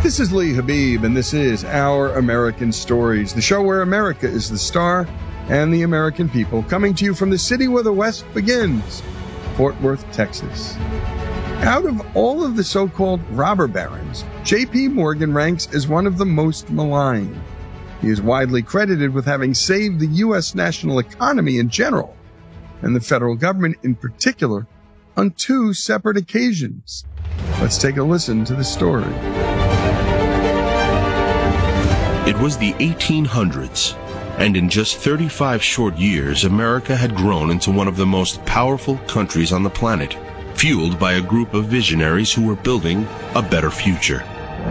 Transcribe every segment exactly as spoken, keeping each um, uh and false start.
This is Lee Habib, and this is Our American Stories, the show where America is the star and the American people, coming to you from the city where the West begins, Fort Worth, Texas. Out of all of the so-called robber barons, J P. Morgan ranks as one of the most maligned. He is widely credited with having saved the U S national economy in general, and the federal government in particular, on two separate occasions. Let's take a listen to the story. It was the eighteen hundreds, and in just thirty-five short years, America had grown into one of the most powerful countries on the planet, fueled by a group of visionaries who were building a better future.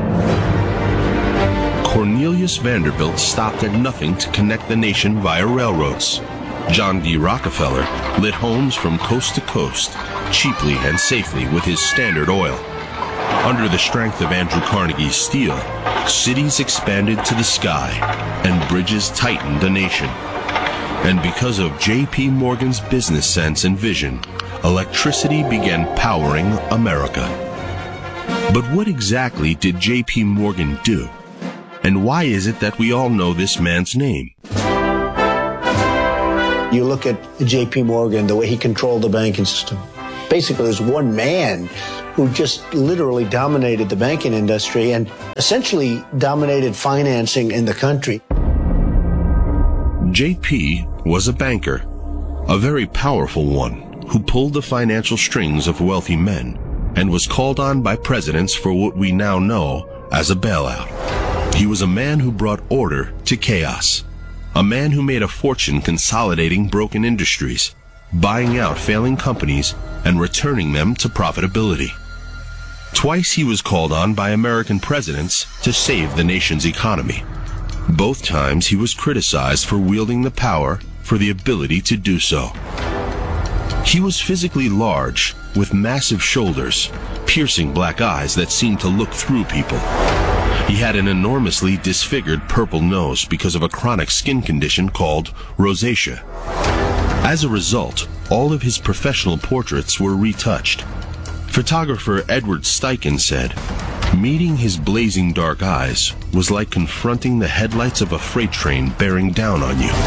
Cornelius Vanderbilt stopped at nothing to connect the nation via railroads. John D. Rockefeller lit homes from coast to coast, cheaply and safely with his Standard Oil. Under the strength of Andrew Carnegie's steel, cities expanded to the sky and bridges tightened the nation. And because of J P. Morgan's business sense and vision, electricity began powering America. But what exactly did J P. Morgan do? And why is it that we all know this man's name? You look at J P. Morgan, the way he controlled the banking system. Basically, there's one man who just literally dominated the banking industry and essentially dominated financing in the country. J P was a banker, a very powerful one, who pulled the financial strings of wealthy men and was called on by presidents for what we now know as a bailout. He was a man who brought order to chaos, a man who made a fortune consolidating broken industries, buying out failing companies and returning them to profitability. Twice he was called on by American presidents to save the nation's economy. Both times he was criticized for wielding the power for the ability to do so. He was physically large, with massive shoulders, piercing black eyes that seemed to look through people. He had an enormously disfigured purple nose because of a chronic skin condition called rosacea. As a result, all of his professional portraits were retouched. Photographer Edward Steichen said, "Meeting his blazing dark eyes was like confronting the headlights of a freight train bearing down on you."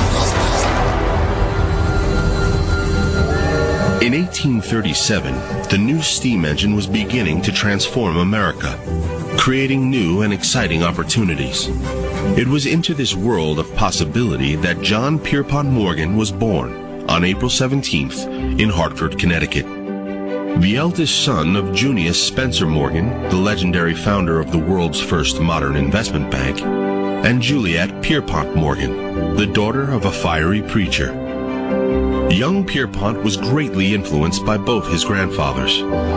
In eighteen thirty-seven, the new steam engine was beginning to transform America, creating new and exciting opportunities. It was into this world of possibility that John Pierpont Morgan was born on April seventeenth in Hartford, Connecticut. The eldest son of Junius Spencer Morgan, the legendary founder of the world's first modern investment bank, and Juliet Pierpont Morgan, the daughter of a fiery preacher. Young Pierpont was greatly influenced by both his grandfathers.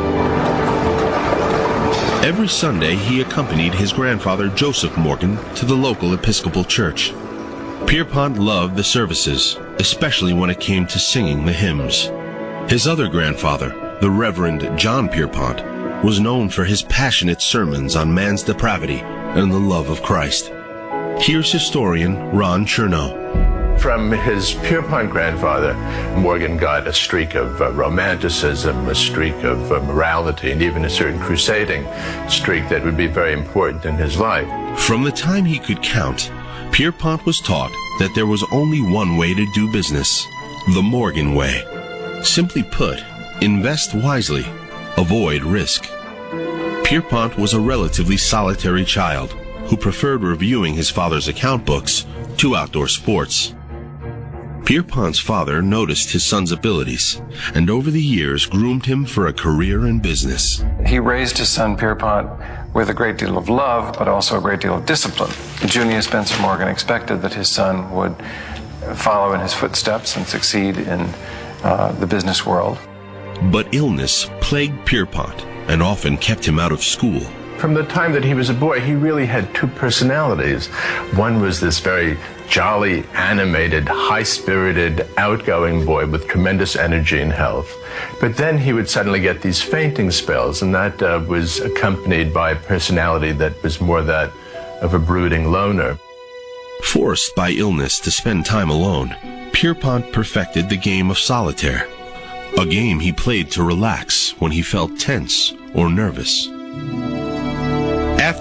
Every Sunday, he accompanied his grandfather Joseph Morgan to the local Episcopal church. Pierpont loved the services, especially when it came to singing the hymns. His other grandfather, the Reverend John Pierpont, was known for his passionate sermons on man's depravity and the love of Christ. Here's historian Ron Chernow. From his Pierpont grandfather, Morgan got a streak of uh, romanticism, a streak of uh, morality, and even a certain crusading streak that would be very important in his life. From the time he could count, Pierpont was taught that there was only one way to do business, the Morgan way. Simply put, invest wisely, avoid risk. Pierpont was a relatively solitary child who preferred reviewing his father's account books to outdoor sports. Pierpont's father noticed his son's abilities and over the years groomed him for a career in business. He raised his son Pierpont with a great deal of love, but also a great deal of discipline. Junius Spencer Morgan expected that his son would follow in his footsteps and succeed in uh, the business world. But illness plagued Pierpont and often kept him out of school. From the time that he was a boy, he really had two personalities. One was this very jolly, animated, high-spirited, outgoing boy with tremendous energy and health. But then he would suddenly get these fainting spells, and that uh, was accompanied by a personality that was more that of a brooding loner. Forced by illness to spend time alone, Pierpont perfected the game of solitaire, a game he played to relax when he felt tense or nervous. After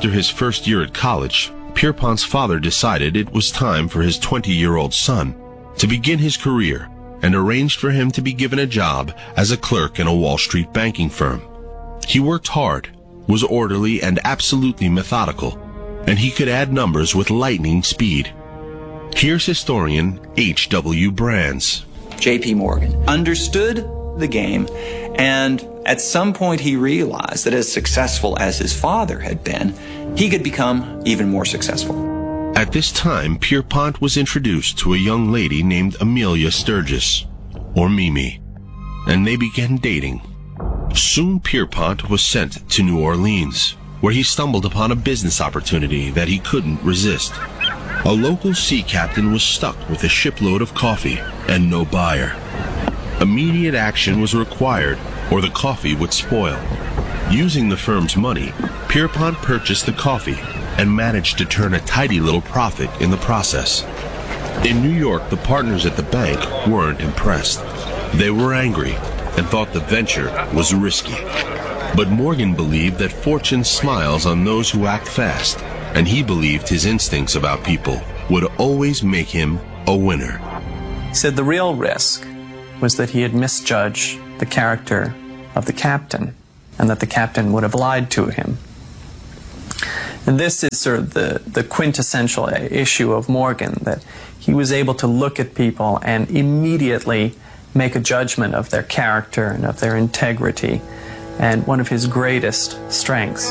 After his first year at college, Pierpont's father decided it was time for his twenty-year-old son to begin his career and arranged for him to be given a job as a clerk in a Wall Street banking firm. He worked hard, was orderly and absolutely methodical, and he could add numbers with lightning speed. Here's historian H W Brands. J P Morgan understood the game, and at some point he realized that as successful as his father had been, he could become even more successful. At this time, Pierpont was introduced to a young lady named Amelia Sturgis, or Mimi, and they began dating. Soon Pierpont was sent to New Orleans, where he stumbled upon a business opportunity that he couldn't resist. A local sea captain was stuck with a shipload of coffee and no buyer. Immediate action was required, or the coffee would spoil. Using the firm's money, Pierpont purchased the coffee and managed to turn a tidy little profit in the process. In New York, the partners at the bank weren't impressed. They were angry and thought the venture was risky. But Morgan believed that fortune smiles on those who act fast, and he believed his instincts about people would always make him a winner. He said the real risk was that he had misjudged the character of the captain, and that the captain would have lied to him. And this is sort of the, the quintessential issue of Morgan, that he was able to look at people and immediately make a judgment of their character and of their integrity, and one of his greatest strengths.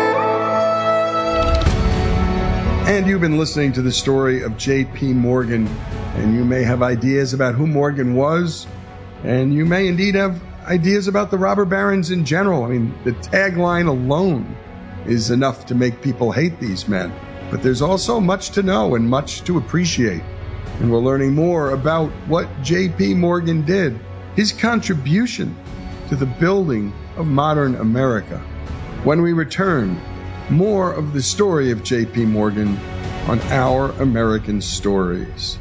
And you've been listening to the story of J P Morgan, and you may have ideas about who Morgan was, and you may indeed have ideas about the robber barons in general. I mean, the tagline alone is enough to make people hate these men. But there's also much to know and much to appreciate. And we're learning more about what J P Morgan did, his contribution to the building of modern America. When we return, more of the story of J P Morgan on Our American Stories.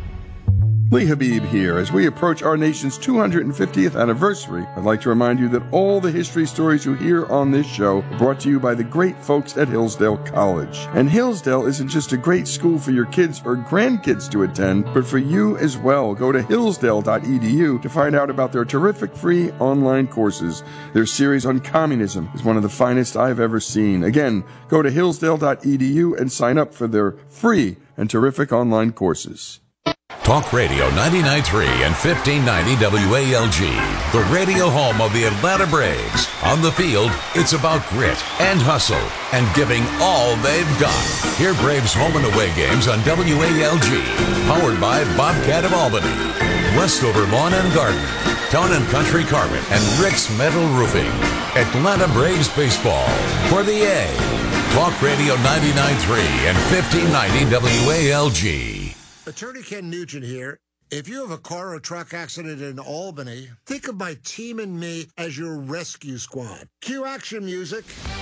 Lee Habib here. As we approach our nation's two hundred fiftieth anniversary, I'd like to remind you that all the history stories you hear on this show are brought to you by the great folks at Hillsdale College. And Hillsdale isn't just a great school for your kids or grandkids to attend, but for you as well. Go to hillsdale dot e d u to find out about their terrific free online courses. Their series on communism is one of the finest I've ever seen. Again, go to hillsdale dot e d u and sign up for their free and terrific online courses. Talk Radio ninety-nine point three and fifteen ninety W A L G, the radio home of the Atlanta Braves. On the field, it's about grit and hustle and giving all they've got. Hear Braves home and away games on W A L G, powered by Bobcat of Albany, Westover Lawn and Garden, Town and Country Carpet, and Rick's Metal Roofing. Atlanta Braves baseball for the A. Talk Radio ninety-nine point three and fifteen ninety W A L G. Attorney Ken Nugent here. If you have a car or truck accident in Albany, think of my team and me as your rescue squad. Cue action music.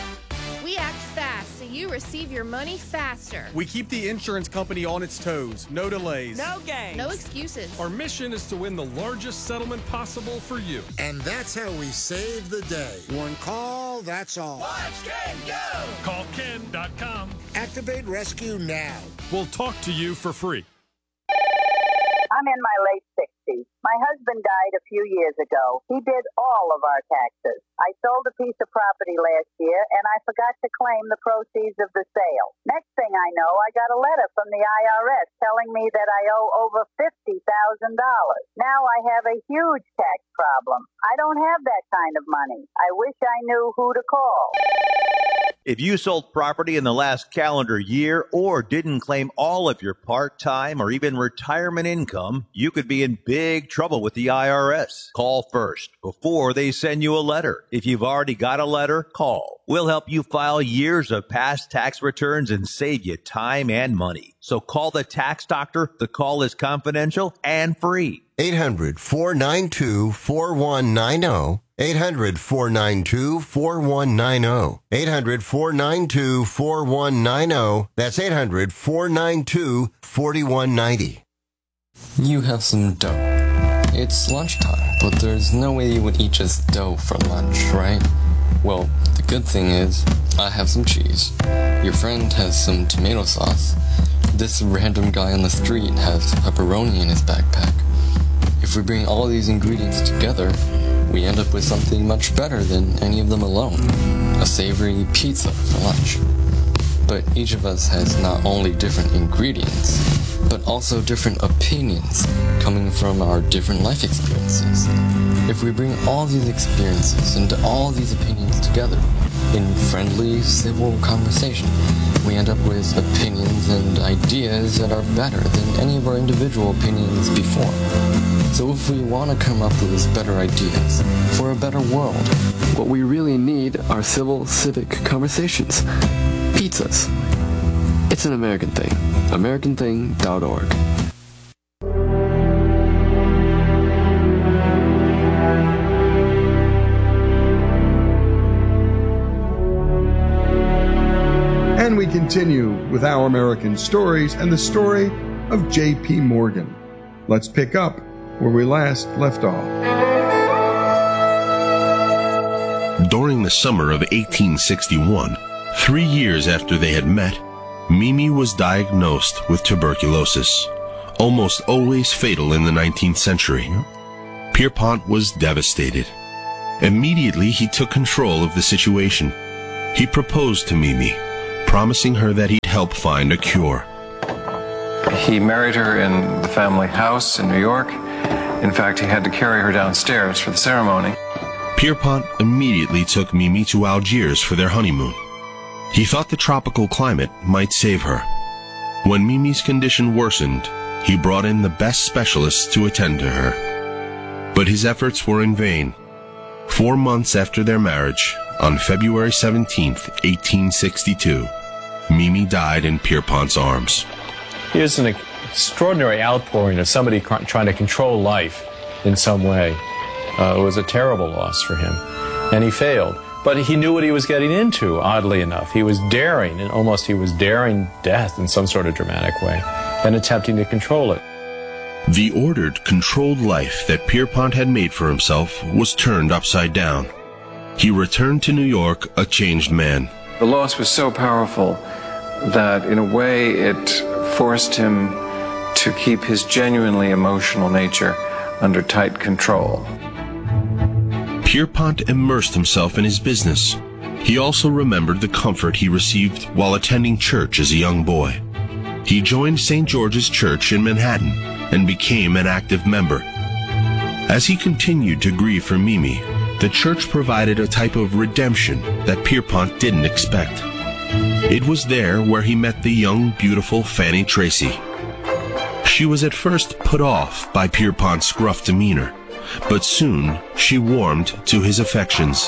We act fast so you receive your money faster. We keep the insurance company on its toes. No delays. No games. No excuses. Our mission is to win the largest settlement possible for you. And that's how we save the day. One call, that's all. Watch Ken go! Call ken dot com. Activate rescue now. We'll talk to you for free. I'm in my late sixties. My husband died a few years ago. He did all of our taxes. I sold a piece of property last year, and I forgot to claim the proceeds of the sale. Next thing I know, I got a letter from the I R S telling me that I owe over fifty thousand dollars. Now I have a huge tax problem. I don't have that kind of money. I wish I knew who to call. If you sold property in the last calendar year or didn't claim all of your part-time or even retirement income, you could be in big trouble with the I R S. Call first before they send you a letter. If you've already got a letter, call. We'll help you file years of past tax returns and save you time and money. So call the tax doctor. The call is confidential and free. eight hundred, four nine two, four one nine zero. eight hundred, four nine two, four one nine zero. eight hundred, four nine two, four one nine zero. That's eight hundred, four nine two, four one nine zero. You have some dough. It's lunchtime, but there's no way you would eat just dough for lunch, right? Well, the The good thing is, I have some cheese. Your friend has some tomato sauce. This random guy on the street has pepperoni in his backpack. If we bring all these ingredients together, we end up with something much better than any of them alone. A savory pizza for lunch. But each of us has not only different ingredients, but also different opinions coming from our different life experiences. If we bring all these experiences and all these opinions together in friendly, civil conversation, we end up with opinions and ideas that are better than any of our individual opinions before. So if we want to come up with better ideas for a better world, what we really need are civil, civic conversations. Pizzas. It's an American thing. American thing dot org. And we continue with Our American Stories and the story of J P Morgan. Let's pick up where we last left off. During the summer of eighteen sixty-one, three years after they had met, Mimi was diagnosed with tuberculosis, almost always fatal in the nineteenth century. Pierpont was devastated. Immediately, he took control of the situation. He proposed to Mimi, promising her that he'd help find a cure. He married her in the family house in New York. In fact, he had to carry her downstairs for the ceremony. Pierpont immediately took Mimi to Algiers for their honeymoon. He thought the tropical climate might save her. When Mimi's condition worsened, he brought in the best specialists to attend to her. But his efforts were in vain. Four months after their marriage, on February seventeenth, eighteen sixty-two, Mimi died in Pierpont's arms. Here's an extraordinary outpouring of somebody trying to control life in some way. Uh, it was a terrible loss for him, and he failed. But he knew what he was getting into, oddly enough. He was daring, and almost he was daring death in some sort of dramatic way, and attempting to control it. The ordered, controlled life that Pierpont had made for himself was turned upside down. He returned to New York a changed man. The loss was so powerful that, in a way, it forced him to keep his genuinely emotional nature under tight control. Pierpont immersed himself in his business. He also remembered the comfort he received while attending church as a young boy. He joined Saint George's Church in Manhattan and became an active member. As he continued to grieve for Mimi, the church provided a type of redemption that Pierpont didn't expect. It was there where he met the young, beautiful Fanny Tracy. She was at first put off by Pierpont's gruff demeanor, but soon she warmed to his affections.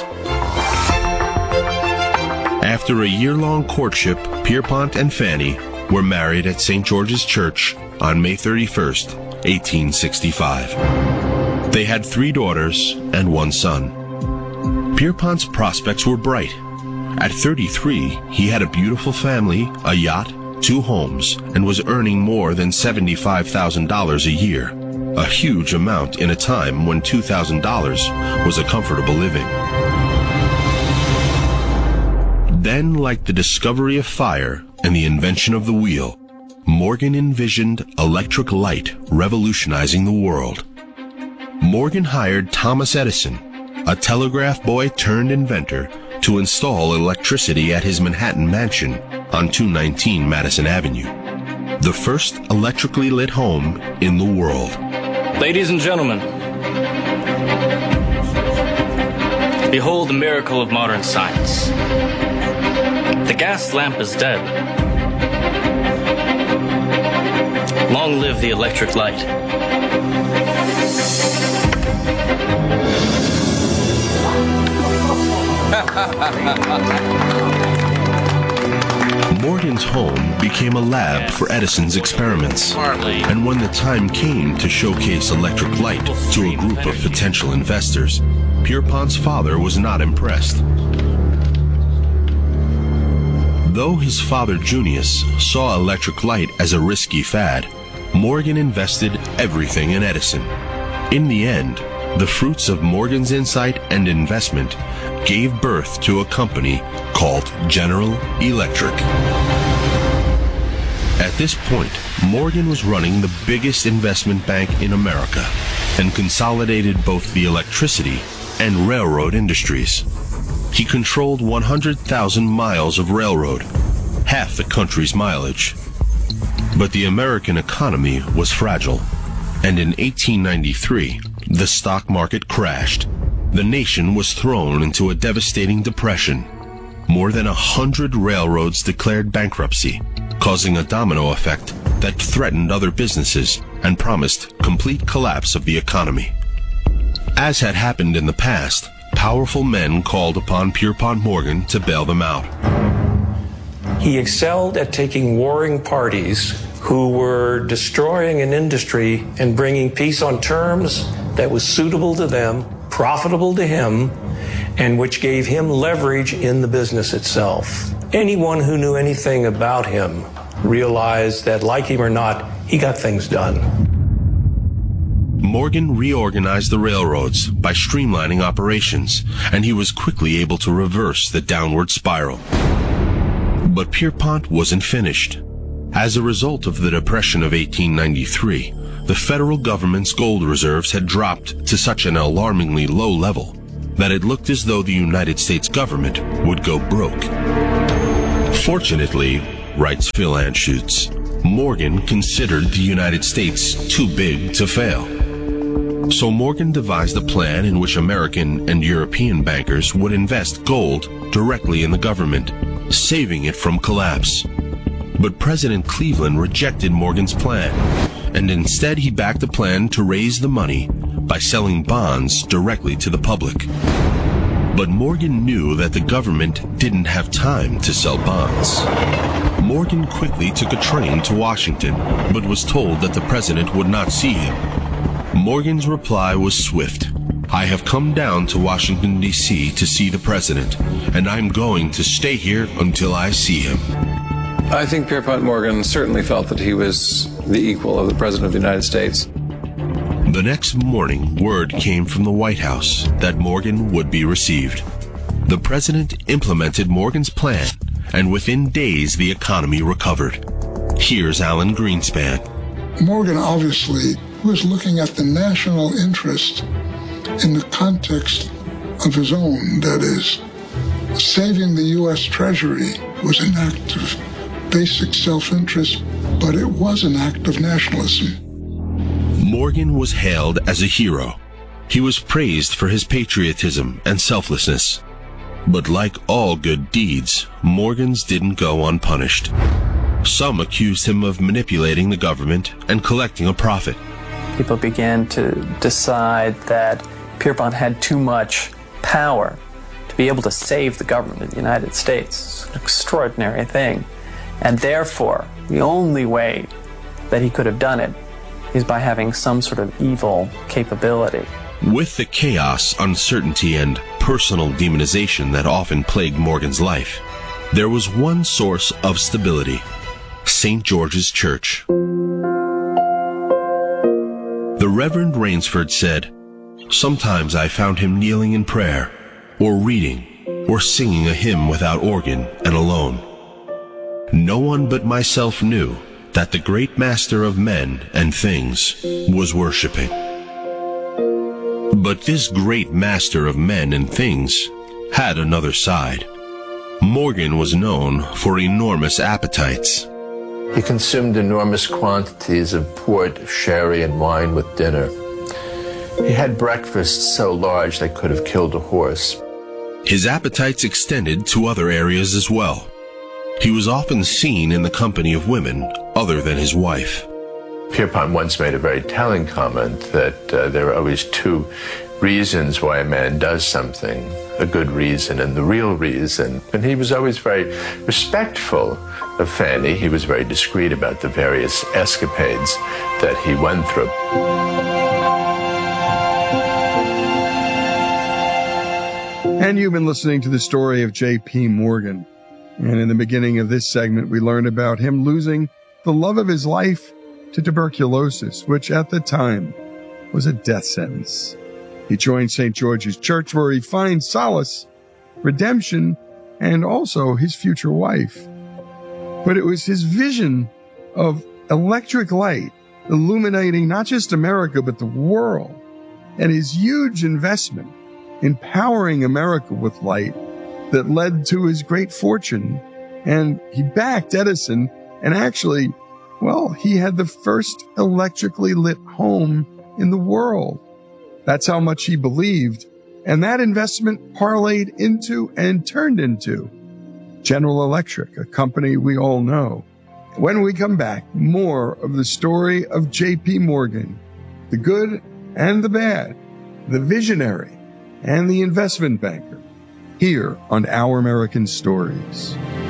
After a year-long courtship, Pierpont and Fanny were married at Saint George's Church on May thirty-first, eighteen sixty-five. They had three daughters and one son. Pierpont's prospects were bright. At thirty-three, he had a beautiful family, a yacht, two homes, and was earning more than seventy-five thousand dollars a year, a huge amount in a time when two thousand dollars was a comfortable living. Then, like the discovery of fire and the invention of the wheel, Morgan envisioned electric light revolutionizing the world. Morgan hired Thomas Edison, a telegraph boy turned inventor, to install electricity at his Manhattan mansion on two nineteen Madison Avenue, the first electrically lit home in the world. Ladies and gentlemen, behold the miracle of modern science. The gas lamp is dead. Long live the electric light. Morgan's home became a lab for Edison's experiments, and when the time came to showcase electric light to a group of potential investors, Pierpont's father was not impressed. Though his father Junius saw electric light as a risky fad, Morgan invested everything in Edison. In the end, the fruits of Morgan's insight and investment gave birth to a company called General Electric. At this point, Morgan was running the biggest investment bank in America and consolidated both the electricity and railroad industries. He controlled one hundred thousand miles of railroad, half the country's mileage. But the American economy was fragile, and in eighteen ninety-three, the stock market crashed. The nation was thrown into a devastating depression. More than a hundred railroads declared bankruptcy, causing a domino effect that threatened other businesses and promised complete collapse of the economy. As had happened in the past, powerful men called upon Pierpont Morgan to bail them out. He excelled at taking warring parties who were destroying an industry and bringing peace on terms that was suitable to them, profitable to him, and which gave him leverage in the business itself. Anyone who knew anything about him realized that, like him or not, he got things done. Morgan reorganized the railroads by streamlining operations, and he was quickly able to reverse the downward spiral. But Pierpont wasn't finished. As a result of the Depression of eighteen ninety-three, the federal government's gold reserves had dropped to such an alarmingly low level that it looked as though the United States government would go broke. Fortunately, writes Phil Anschutz, Morgan considered the United States too big to fail. So Morgan devised a plan in which American and European bankers would invest gold directly in the government, saving it from collapse. But President Cleveland rejected Morgan's plan, and instead he backed a plan to raise the money by selling bonds directly to the public. But Morgan knew that the government didn't have time to sell bonds. Morgan quickly took a train to Washington, but was told that the president would not see him. Morgan's reply was swift. I have come down to Washington, D C to see the president, and I'm going to stay here until I see him. I think Pierpont Morgan certainly felt that he was the equal of the President of the United States. The next morning, word came from the White House that Morgan would be received. The president implemented Morgan's plan, and within days the economy recovered. Here's Alan Greenspan. Morgan obviously was looking at the national interest in the context of his own. That is, saving the U S Treasury was an act of basic self-interest, but it was an act of nationalism. Morgan was hailed as a hero. He was praised for his patriotism and selflessness. But like all good deeds, Morgan's didn't go unpunished. Some accused him of manipulating the government and collecting a profit. People began to decide that Pierpont had too much power to be able to save the government of the United States. It's an extraordinary thing. And therefore, the only way that he could have done it is by having some sort of evil capability. With the chaos, uncertainty, and personal demonization that often plagued Morgan's life, there was one source of stability: Saint George's Church. The Reverend Rainsford said, "Sometimes I found him kneeling in prayer, or reading, or singing a hymn without organ and alone. No one but myself knew that the great master of men and things was worshiping." But this great master of men and things had another side. Morgan was known for enormous appetites. He consumed enormous quantities of port, sherry, and wine with dinner. He had breakfasts so large they could have killed a horse. His appetites extended to other areas as well. He was often seen in the company of women other than his wife. Pierpont once made a very telling comment that uh, there are always two reasons why a man does something, a good reason and the real reason. And he was always very respectful of Fanny. He was very discreet about the various escapades that he went through. And you've been listening to the story of J P. Morgan. And in the beginning of this segment, we learned about him losing the love of his life to tuberculosis, which at the time was a death sentence. He joins Saint George's Church, where he finds solace, redemption, and also his future wife. But it was his vision of electric light illuminating not just America, but the world, and his huge investment in powering America with light that led to his great fortune. And he backed Edison, and actually, well, he had the first electrically lit home in the world. That's how much he believed. And that investment parlayed into and turned into General Electric, a company we all know. When we come back, more of the story of J P. Morgan, the good and the bad, the visionary and the investment banker, here on Our American Stories.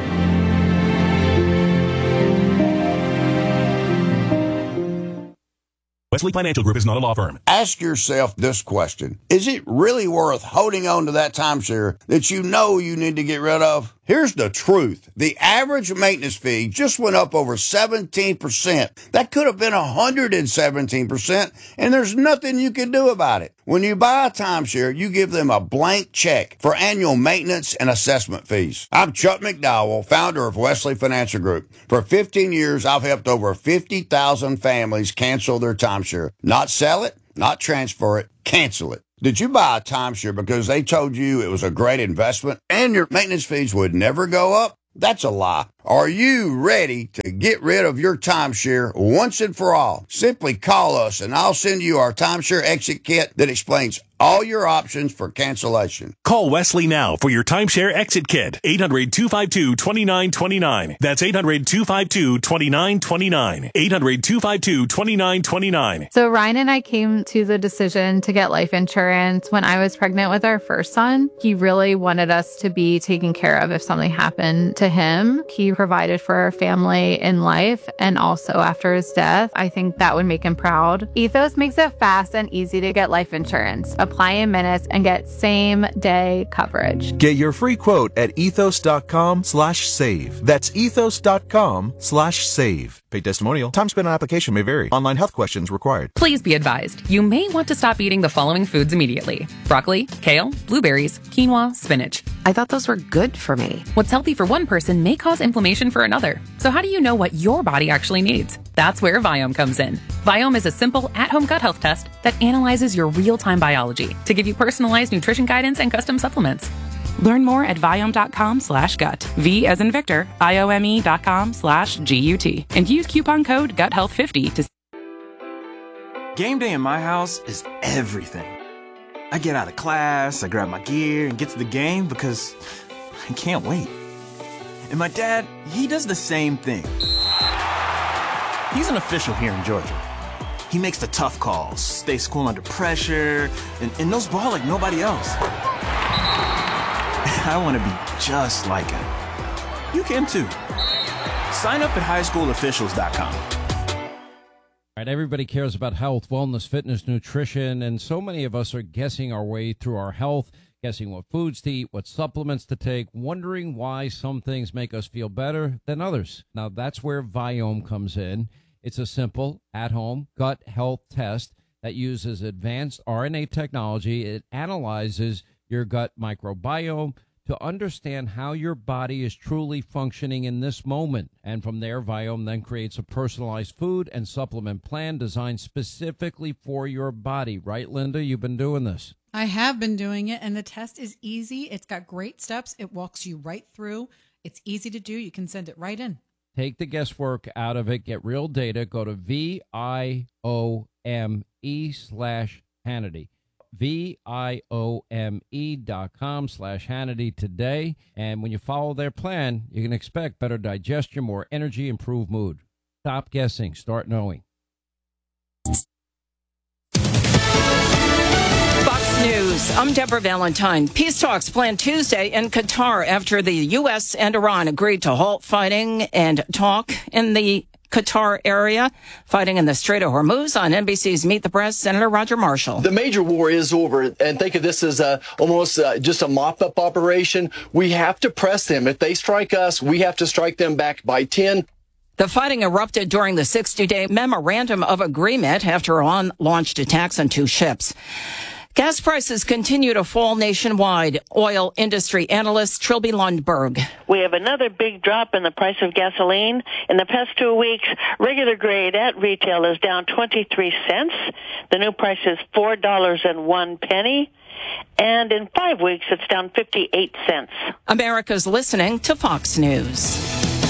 Wesley Financial Group is not a law firm. Ask yourself this question. Is it really worth holding on to that timeshare that you know you need to get rid of? Here's the truth. The average maintenance fee just went up over seventeen percent. That could have been one hundred seventeen percent, and there's nothing you can do about it. When you buy a timeshare, you give them a blank check for annual maintenance and assessment fees. I'm Chuck McDowell, founder of Wesley Financial Group. For fifteen years, I've helped over fifty thousand families cancel their timeshare. Not sell it, not transfer it, cancel it. Did you buy a timeshare because they told you it was a great investment and your maintenance fees would never go up? That's a lie. Are you ready to get rid of your timeshare once and for all? Simply call us and I'll send you our timeshare exit kit that explains all your options for cancellation. Call Wesley now for your timeshare exit kit. eight hundred, two five two, two nine two nine. That's eight hundred, two five two, two nine two nine. eight hundred, two five two, two nine two nine. So Ryan and I came to the decision to get life insurance when I was pregnant with our first son. He really wanted us to be taken care of if something happened to him. He provided for our family in life and also after his death. I think that would make him proud. Ethos makes it fast and easy to get life insurance. Apply in minutes and get same day coverage. Get your free quote at ethos.com slash save. That's ethos.com slash save. Paid testimonial. Time spent on application may vary. Online health questions required. Please be advised, you may want to stop eating the following foods immediately. Broccoli, kale, blueberries, quinoa, spinach. I thought those were good for me. What's healthy for one person may cause inflammation for another. So how do you know what your body actually needs? That's where Viome comes in. Viome is a simple at-home gut health test that analyzes your real-time biology to give you personalized nutrition guidance and custom supplements. Learn more at Viome.com slash gut. V as in Victor, I-O-M-E dot com slash G-U-T. And use coupon code gut health fifty to... Game day in my house is everything. I get out of class, I grab my gear, and get to the game because I can't wait. And my dad, he does the same thing. He's an official here in Georgia. He makes the tough calls, stays cool under pressure, and, and knows ball like nobody else. I want to be just like him. You can too. Sign up at high school officials dot com. All right, everybody cares about health, wellness, fitness, nutrition, and so many of us are guessing our way through our health, guessing what foods to eat, what supplements to take, wondering why some things make us feel better than others. Now, that's where Viome comes in. It's a simple, at-home gut health test that uses advanced R N A technology. It analyzes your gut microbiome to understand how your body is truly functioning in this moment. And from there, Viome then creates a personalized food and supplement plan designed specifically for your body. Right, Linda? You've been doing this. I have been doing it, and the test is easy. It's got great steps. It walks you right through. It's easy to do. You can send it right in. Take the guesswork out of it. Get real data. Go to V I O M E slash Hannity. V I O M E dot com slash Hannity today. And when you follow their plan, you can expect better digestion, more energy, improved mood. Stop guessing. Start knowing. News. I'm Deborah Valentine. Peace talks planned Tuesday in Qatar after the U S and Iran agreed to halt fighting and talk in the Qatar area. Fighting in the Strait of Hormuz. On N B C's Meet the Press, Senator Roger Marshall. The major war is over, and think of this as a, almost uh, just a mop-up operation. We have to press them. If they strike us, we have to strike them back by ten. The fighting erupted during the sixty-day memorandum of agreement after Iran launched attacks on two ships. Gas prices continue to fall nationwide. Oil industry analyst Trilby Lundberg. We have another big drop in the price of gasoline. In the past two weeks, regular grade at retail is down twenty-three cents. The new price is four dollars and one penny. And in five weeks, it's down fifty-eight cents. America's listening to Fox News.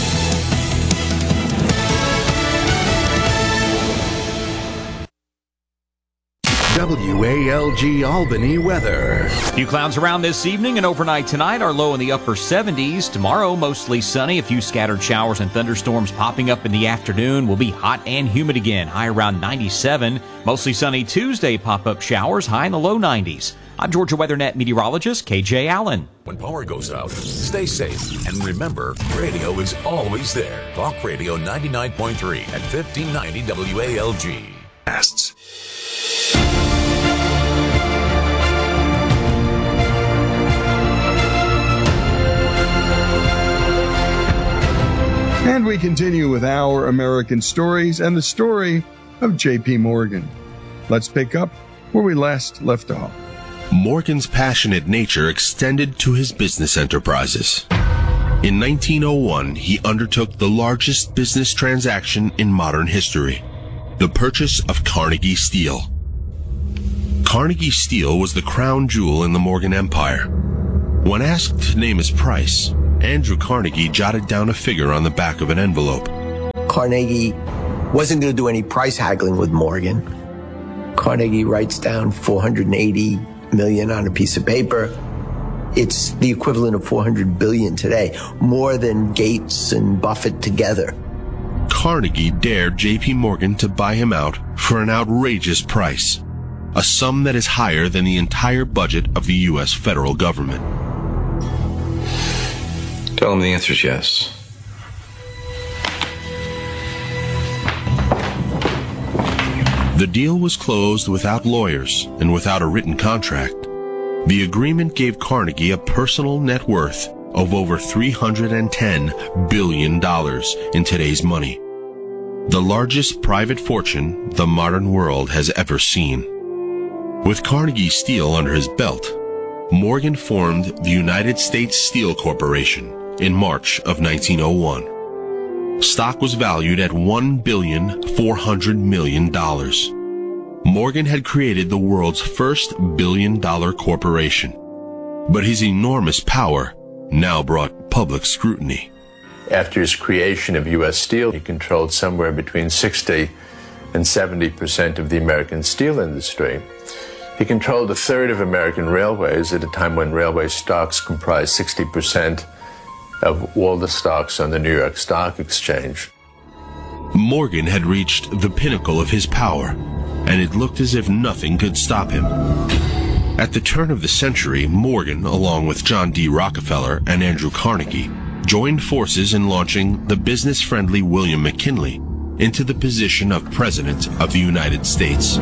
W A L G Albany weather. Few clouds around this evening and overnight tonight. Are low in the upper seventies. Tomorrow, mostly sunny. A few scattered showers and thunderstorms popping up in the afternoon. Will be hot and humid again. High around ninety-seven. Mostly sunny Tuesday. Pop-up showers. High in the low nineties. I'm Georgia WeatherNet meteorologist K J Allen. When power goes out, stay safe. And remember, radio is always there. Talk Radio ninety-nine point three at fifteen ninety W A L G. And we continue with Our American Stories and the story of J P. Morgan. Let's pick up where we last left off. Morgan's passionate nature extended to his business enterprises. In nineteen oh one, he undertook the largest business transaction in modern history, the purchase of Carnegie Steel. Carnegie Steel was the crown jewel in the Morgan Empire. When asked to name his price, Andrew Carnegie jotted down a figure on the back of an envelope. Carnegie wasn't going to do any price haggling with Morgan. Carnegie writes down four hundred eighty million on a piece of paper. It's the equivalent of four hundred billion today, more than Gates and Buffett together. Carnegie dared J P. Morgan to buy him out for an outrageous price, a sum that is higher than the entire budget of the U S federal government. Tell him the answer is yes. The deal was closed without lawyers and without a written contract. The agreement gave Carnegie a personal net worth of over three hundred ten billion dollars in today's money, the largest private fortune the modern world has ever seen. With Carnegie Steel under his belt, Morgan formed the United States Steel Corporation in March of nineteen oh one. Stock was valued at one billion four hundred million dollars. Morgan had created the world's first billion-dollar corporation, but his enormous power now brought public scrutiny. After his creation of U S Steel, he controlled somewhere between sixty and seventy percent of the American steel industry. He controlled a third of American railways at a time when railway stocks comprised sixty percent of all the stocks on the New York Stock Exchange. Morgan had reached the pinnacle of his power, and it looked as if nothing could stop him. At the turn of the century, Morgan, along with John D. Rockefeller and Andrew Carnegie, joined forces in launching the business-friendly William McKinley into the position of President of the United States.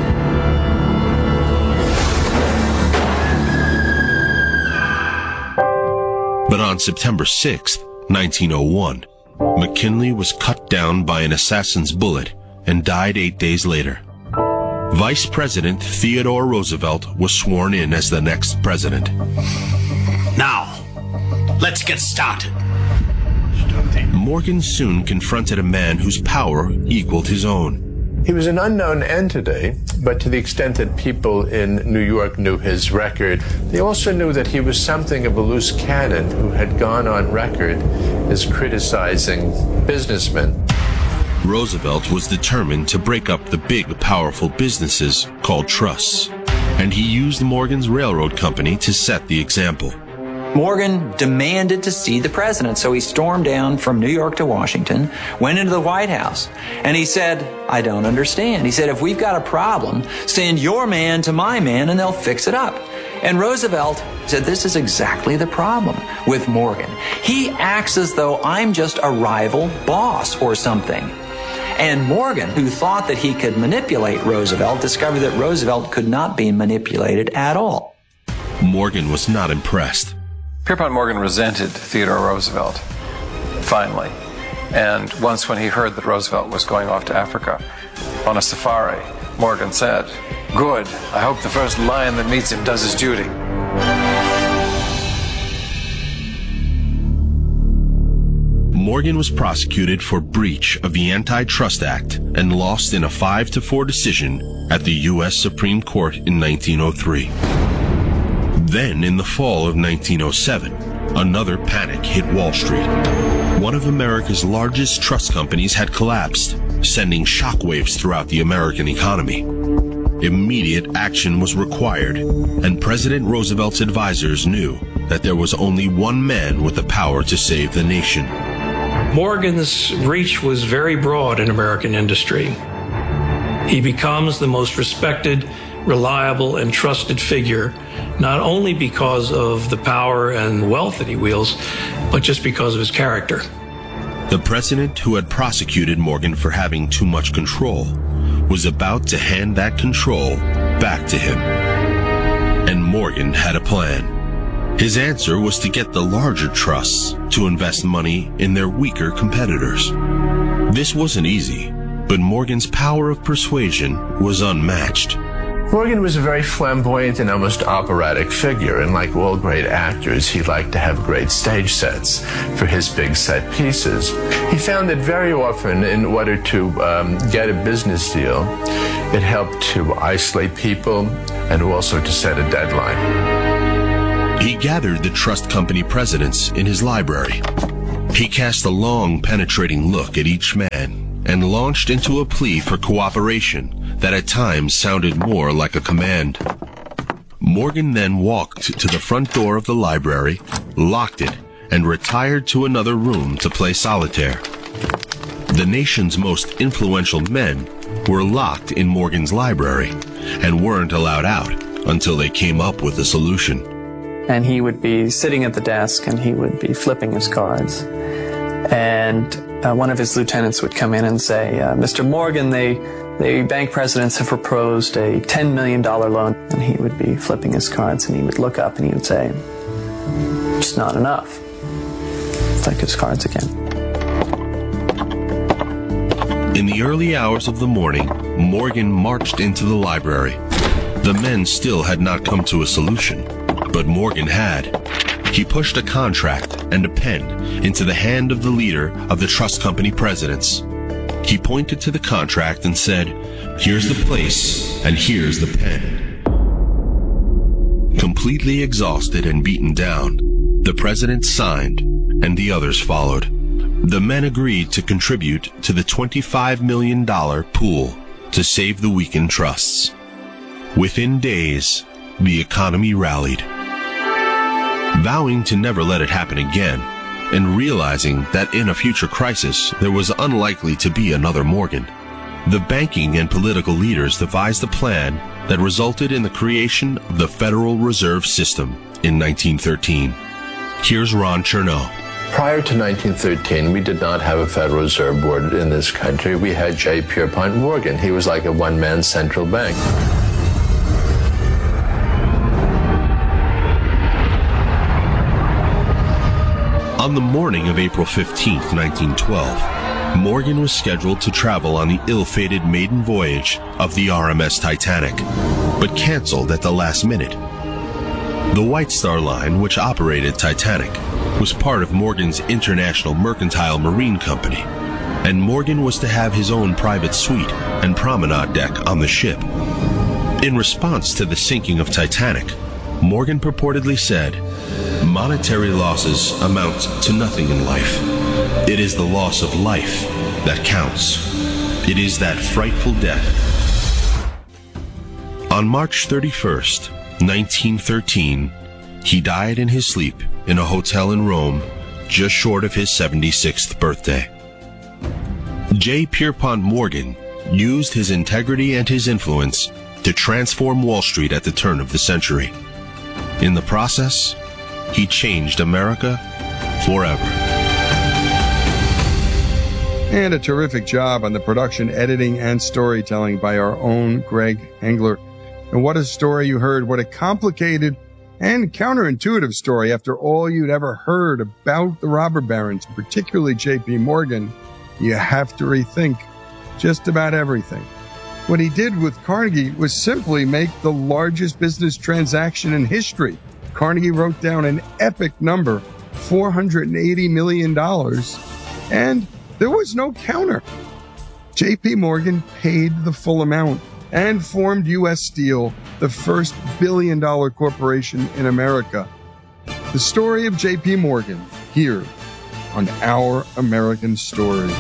But on September sixth, nineteen oh one, McKinley was cut down by an assassin's bullet and died eight days later. Vice President Theodore Roosevelt was sworn in as the next president. Now, let's get started. Morgan soon confronted a man whose power equaled his own. He was an unknown entity, but to the extent that people in New York knew his record, they also knew that he was something of a loose cannon who had gone on record as criticizing businessmen. Roosevelt was determined to break up the big, powerful businesses called trusts, and he used Morgan's railroad company to set the example. Morgan demanded to see the president, so he stormed down from New York to Washington, went into the White House, and he said, I don't understand. He said, if we've got a problem, send your man to my man and they'll fix it up. And Roosevelt said, this is exactly the problem with Morgan. He acts as though I'm just a rival boss or something. And Morgan, who thought that he could manipulate Roosevelt, discovered that Roosevelt could not be manipulated at all. Morgan was not impressed. Pierpont Morgan resented Theodore Roosevelt, finally. And once when he heard that Roosevelt was going off to Africa on a safari, Morgan said, Good. I hope the first lion that meets him does his duty. Morgan was prosecuted for breach of the Antitrust Act and lost in a five to four decision at the U S Supreme Court in nineteen oh three. Then, in the fall of nineteen oh seven, another panic hit Wall Street. One of America's largest trust companies had collapsed, sending shockwaves throughout the American economy. Immediate action was required, and President Roosevelt's advisors knew that there was only one man with the power to save the nation. Morgan's reach was very broad in American industry. He becomes the most respected, reliable, and trusted figure, not only because of the power and wealth that he wields, but just because of his character. The president who had prosecuted Morgan for having too much control was about to hand that control back to him. And Morgan had a plan. His answer was to get the larger trusts to invest money in their weaker competitors. This wasn't easy, but Morgan's power of persuasion was unmatched. Morgan was a very flamboyant and almost operatic figure, and like all great actors, he liked to have great stage sets for his big set pieces. He found that very often, in order to um, get a business deal, it helped to isolate people and also to set a deadline. He gathered the trust company presidents in his library. He cast a long, penetrating look at each man and launched into a plea for cooperation that at times sounded more like a command. Morgan then walked to the front door of the library, locked it, and retired to another room to play solitaire. The nation's most influential men were locked in Morgan's library and weren't allowed out until they came up with a solution. And he would be sitting at the desk and he would be flipping his cards. And uh, one of his lieutenants would come in and say, uh, Mister Morgan, they, the bank presidents have proposed a ten million dollars loan. And he would be flipping his cards and he would look up and he would say, it's not enough. Flick his cards again. In the early hours of the morning, Morgan marched into the library. The men still had not come to a solution, but Morgan had. He pushed a contract and a pen into the hand of the leader of the trust company presidents. He pointed to the contract and said, "Here's the place, and here's the pen." Completely exhausted and beaten down, the president signed, and the others followed. The men agreed to contribute to the twenty-five million dollars pool to save the weakened trusts. Within days, the economy rallied. Vowing to never let it happen again, and realizing that in a future crisis there was unlikely to be another Morgan, the banking and political leaders devised a plan that resulted in the creation of the Federal Reserve System in nineteen thirteen. Here's Ron Chernow. Prior to nineteen thirteen, we did not have a Federal Reserve Board in this country. We had J. Pierpont Morgan. He was like a one-man central bank. On the morning of April fifteenth, nineteen twelve, Morgan was scheduled to travel on the ill-fated maiden voyage of the R M S Titanic, but canceled at the last minute. The White Star Line, which operated Titanic, was part of Morgan's International Mercantile Marine Company, and Morgan was to have his own private suite and promenade deck on the ship. In response to the sinking of Titanic, Morgan purportedly said, "Monetary losses amount to nothing in life. It is the loss of life that counts. It is that frightful death." On March thirty-first, nineteen thirteen, he died in his sleep in a hotel in Rome, just short of his seventy-sixth birthday. J. Pierpont Morgan used his integrity and his influence to transform Wall Street at the turn of the century. In the process, he changed America forever. And a terrific job on the production, editing, and storytelling by our own Greg Engler. And what a story you heard. What a complicated and counterintuitive story after all you'd ever heard about the robber barons, particularly J P. Morgan. You have to rethink just about everything. What he did with Carnegie was simply make the largest business transaction in history. Carnegie wrote down an epic number, four hundred eighty million dollars, and there was no counter. J P. Morgan paid the full amount and formed U S Steel, the first billion-dollar corporation in America. The story of J P. Morgan, here on Our American Stories.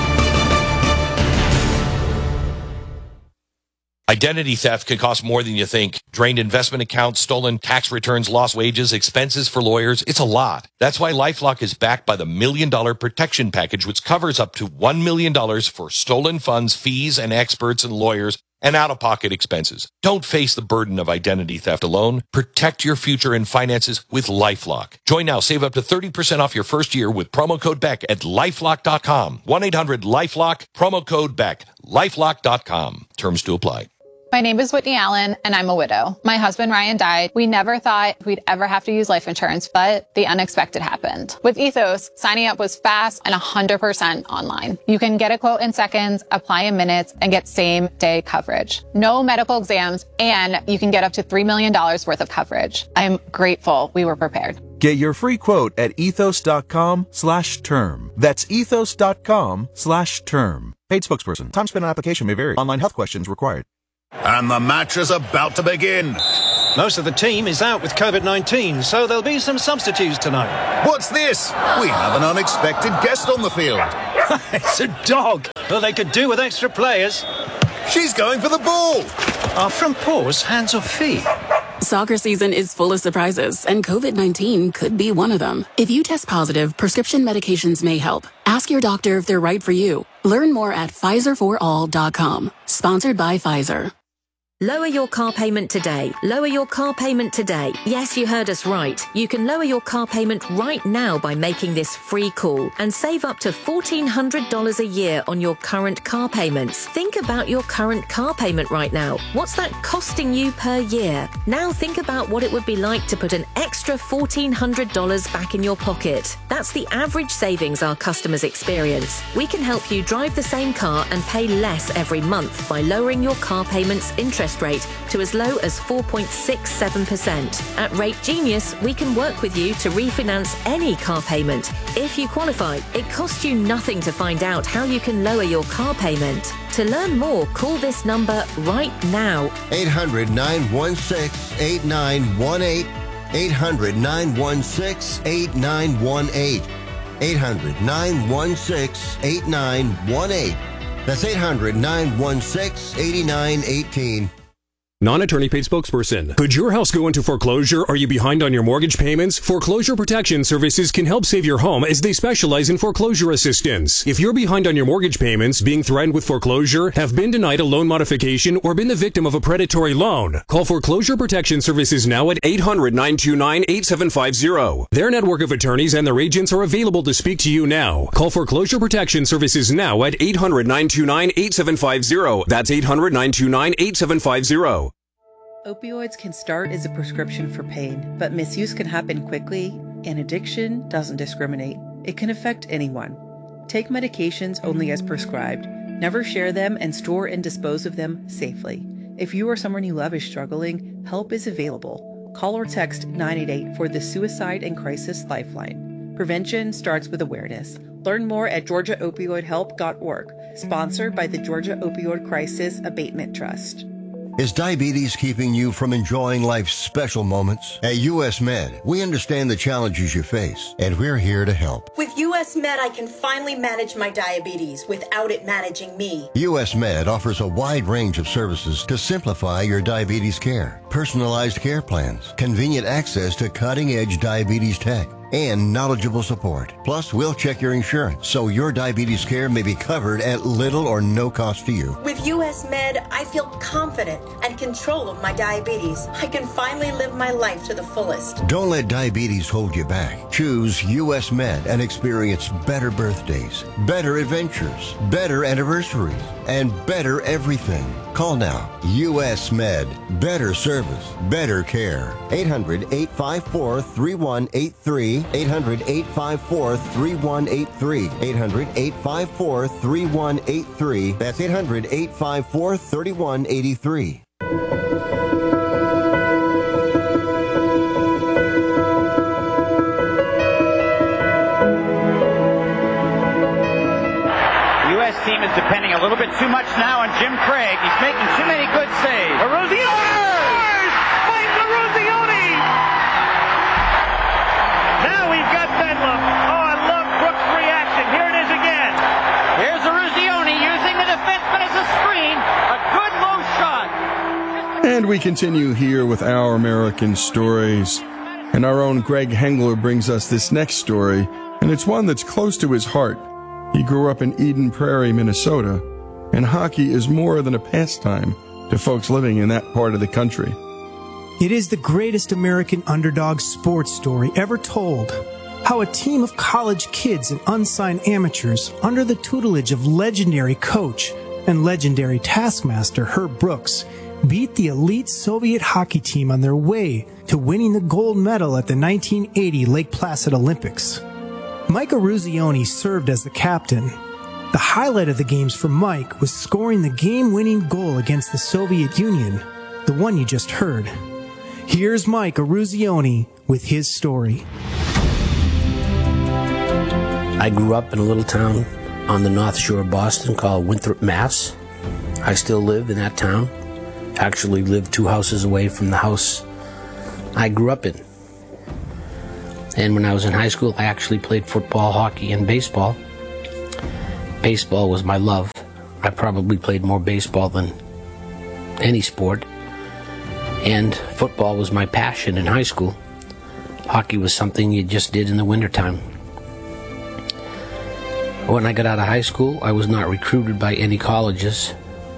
Identity theft can cost more than you think. Drained investment accounts, stolen tax returns, lost wages, expenses for lawyers. It's a lot. That's why LifeLock is backed by the Million Dollar Protection Package, which covers up to one million dollars for stolen funds, fees, and experts and lawyers, and out-of-pocket expenses. Don't face the burden of identity theft alone. Protect your future and finances with LifeLock. Join now. Save up to thirty percent off your first year with promo code Beck at lifelock dot com. one eight hundred lifelock, promo code Beck, lifelock dot com. Terms to apply. My name is Whitney Allen, and I'm a widow. My husband, Ryan, died. We never thought we'd ever have to use life insurance, but the unexpected happened. With Ethos, signing up was fast and one hundred percent online. You can get a quote in seconds, apply in minutes, and get same-day coverage. No medical exams, and you can get up to three million dollars worth of coverage. I'm grateful we were prepared. Get your free quote at ethos.com slash term. That's ethos.com slash term. Paid spokesperson. Time spent on application may vary. Online health questions required. And the match is about to begin. Most of the team is out with COVID nineteen, so there'll be some substitutes tonight. What's this? We have an unexpected guest on the field. It's a dog. Well, they could do with extra players. She's going for the ball. Are front paws hands or feet? Soccer season is full of surprises, and COVID nineteen could be one of them. If you test positive, prescription medications may help. Ask your doctor if they're right for you. Learn more at Pfizer for all dot com. Sponsored by Pfizer. Lower your car payment today. Lower your car payment today. Yes, you heard us right. You can lower your car payment right now by making this free call and save up to fourteen hundred dollars a year on your current car payments. Think about your current car payment right now. What's that costing you per year? Now think about what it would be like to put an extra fourteen hundred dollars back in your pocket. That's the average savings our customers experience. We can help you drive the same car and pay less every month by lowering your car payment's interest rate to as low as four point six seven percent. At Rate Genius, we can work with you to refinance any car payment. If you qualify, it costs you nothing to find out how you can lower your car payment. To learn more, call this number right now. eight hundred, nine one six, eight nine one eight. eight hundred, nine one six, eight nine one eight. eight hundred, nine one six, eight nine one eight. That's eight hundred, nine one six, eight nine one eight. Non-attorney paid spokesperson. Could your house go into foreclosure? Are you behind on your mortgage payments? Foreclosure Protection Services can help save your home as they specialize in foreclosure assistance. If you're behind on your mortgage payments, being threatened with foreclosure, have been denied a loan modification, or been the victim of a predatory loan, call Foreclosure Protection Services now at eight hundred, nine two nine, eight seven five zero. Their network of attorneys and their agents are available to speak to you now. Call Foreclosure Protection Services now at eight hundred, nine two nine, eight seven five zero. That's eight hundred, nine two nine, eight seven five zero. Opioids can start as a prescription for pain, but misuse can happen quickly, and addiction doesn't discriminate. It can affect anyone. Take medications only as prescribed. Never share them, and store and dispose of them safely. If you or someone you love is struggling, help is available. Call or text nine eight eight for the Suicide and Crisis Lifeline. Prevention starts with awareness. Learn more at georgia opioid help dot org, sponsored by the Georgia Opioid Crisis Abatement Trust. Is diabetes keeping you from enjoying life's special moments? At U S Med, we understand the challenges you face, and we're here to help. With U S Med, I can finally manage my diabetes without it managing me. U S Med offers a wide range of services to simplify your diabetes care. Personalized care plans, convenient access to cutting-edge diabetes tech, and knowledgeable support. Plus, we'll check your insurance so your diabetes care may be covered at little or no cost to you. With U S Med, I feel confident and control of my diabetes. I can finally live my life to the fullest. Don't let diabetes hold you back. Choose U S Med and experience better birthdays, better adventures, better anniversaries, and better everything. Call now. U S Med. Better service, better care. eight hundred, eight five four, three one eight three. eight hundred, eight five four, three one eight three. eight hundred, eight five four, three one eight three. That's eight hundred, eight five four, three one eight three. Team is depending a little bit too much now on Jim Craig. He's making too many good saves. Eruzione! Fight Eruzione! Now we've got Bedlam. Oh, I love Brooks' reaction. Here it is again. Here's Eruzione using the defenseman as a screen. A good low shot. And we continue here with Our American Stories. And our own Greg Hengler brings us this next story, and it's one that's close to his heart. He grew up in Eden Prairie, Minnesota, and hockey is more than a pastime to folks living in that part of the country. It is the greatest American underdog sports story ever told. How a team of college kids and unsigned amateurs, under the tutelage of legendary coach and legendary taskmaster Herb Brooks, beat the elite Soviet hockey team on their way to winning the gold medal at the nineteen eighty Lake Placid Olympics. Mike Eruzione served as the captain. The highlight of the games for Mike was scoring the game-winning goal against the Soviet Union, the one you just heard. Here's Mike Eruzione with his story. I grew up in a little town on the North Shore of Boston called Winthrop, Mass. I still live in that town. Actually live two houses away from the house I grew up in. And when I was in high school, I actually played football, hockey, and baseball. Baseball was my love. I probably played more baseball than any sport. And football was my passion in high school. Hockey was something you just did in the wintertime. When I got out of high school, I was not recruited by any colleges.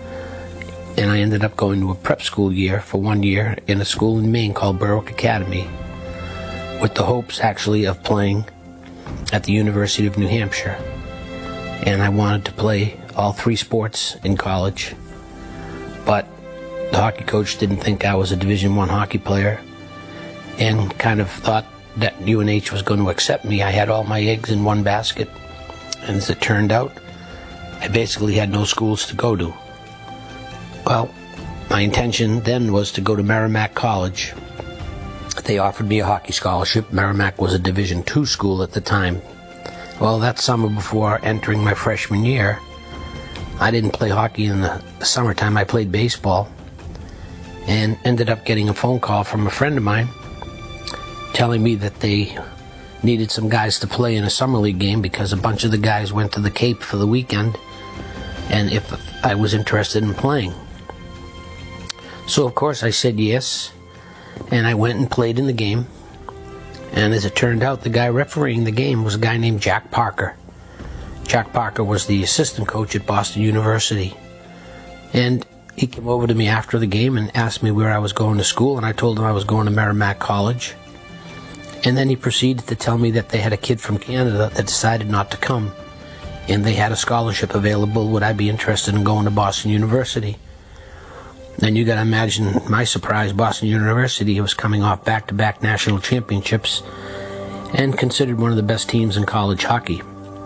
And I ended up going to a prep school year for one year in a school in Maine called Berwick Academy, with the hopes actually of playing at the University of New Hampshire. And I wanted to play all three sports in college, but the hockey coach didn't think I was a Division One hockey player and kind of thought that U N H was going to accept me. I had all my eggs in one basket, and as it turned out, I basically had no schools to go to. Well, my intention then was to go to Merrimack College. They offered me a hockey scholarship. Merrimack was a Division Two school at the time. Well, that summer before entering my freshman year, I didn't play hockey in the summertime. I played baseball and ended up getting a phone call from a friend of mine telling me that they needed some guys to play in a summer league game because a bunch of the guys went to the Cape for the weekend, and if I was interested in playing. So, of course, I said yes. And I went and played in the game. And as it turned out, the guy refereeing the game was a guy named Jack Parker. Jack Parker was the assistant coach at Boston University. And he came over to me after the game and asked me where I was going to school, and I told him I was going to Merrimack College. And then he proceeded to tell me that they had a kid from Canada that decided not to come, and they had a scholarship available. Would I be interested in going to Boston University? And you got to imagine my surprise. Boston University was coming off back-to-back national championships and considered one of the best teams in college hockey.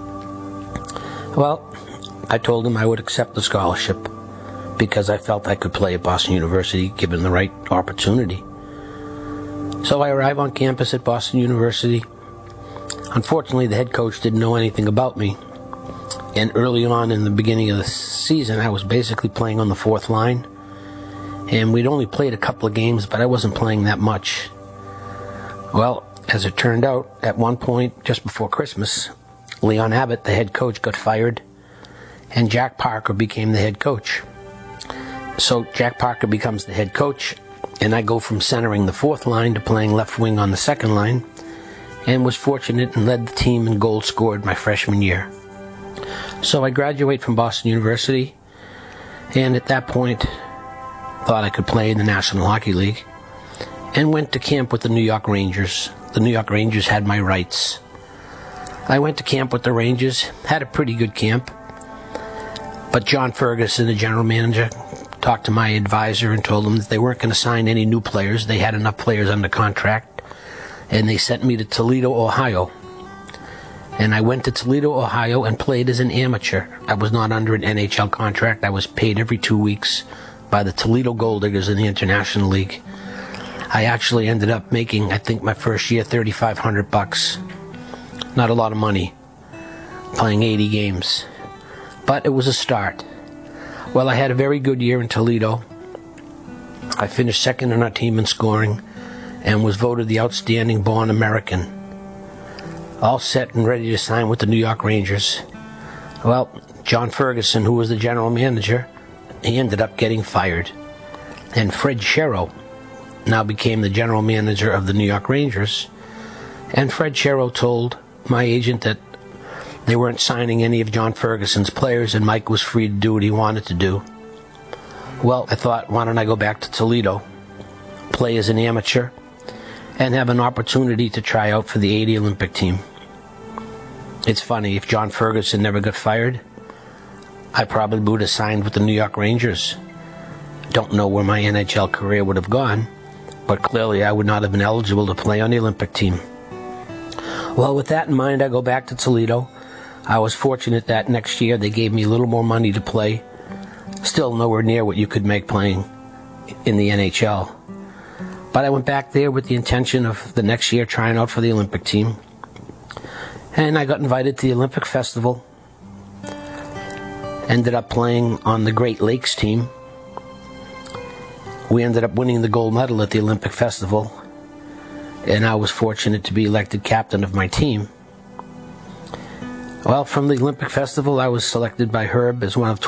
Well, I told him I would accept the scholarship because I felt I could play at Boston University given the right opportunity. So I arrive on campus at Boston University. Unfortunately, the head coach didn't know anything about me. And early on in the beginning of the season, I was basically playing on the fourth line. And we'd only played a couple of games, but I wasn't playing that much. Well, as it turned out, at one point, just before Christmas, Leon Abbott, the head coach, got fired, and Jack Parker became the head coach. So Jack Parker becomes the head coach, and I go from centering the fourth line to playing left wing on the second line, and was fortunate and led the team in goals scored my freshman year. So I graduate from Boston University, and at that point, thought I could play in the National Hockey League, and went to camp with the New York Rangers. The New York Rangers had my rights. I went to camp with the Rangers, had a pretty good camp, but John Ferguson, the general manager, talked to my advisor and told him that they weren't going to sign any new players. They had enough players under contract, and they sent me to Toledo, Ohio. And I went to Toledo, Ohio and played as an amateur. I was not under an N H L contract. I was paid every two weeks by the Toledo Gold Diggers in the International League. I actually ended up making, I think my first year, thirty-five hundred bucks. Not a lot of money, playing eighty games. But it was a start. Well, I had a very good year in Toledo. I finished second on our team in scoring and was voted the outstanding born American. All set and ready to sign with the New York Rangers. Well, John Ferguson, who was the general manager, he ended up getting fired. And Fred Sherrow now became the general manager of the New York Rangers. And Fred Sherrow told my agent that they weren't signing any of John Ferguson's players and Mike was free to do what he wanted to do. Well, I thought, why don't I go back to Toledo, play as an amateur, and have an opportunity to try out for the eighty Olympic team. It's funny, if John Ferguson never got fired, I probably would have signed with the New York Rangers. Don't know where my N H L career would have gone, but clearly I would not have been eligible to play on the Olympic team. Well, with that in mind, I go back to Toledo. I was fortunate that next year they gave me a little more money to play. Still nowhere near what you could make playing in the N H L. But I went back there with the intention of the next year trying out for the Olympic team. And I got invited to the Olympic Festival. Ended up playing on the Great Lakes team. We ended up winning the gold medal at the Olympic Festival. And I was fortunate to be elected captain of my team. Well, from the Olympic Festival, I was selected by Herb as one of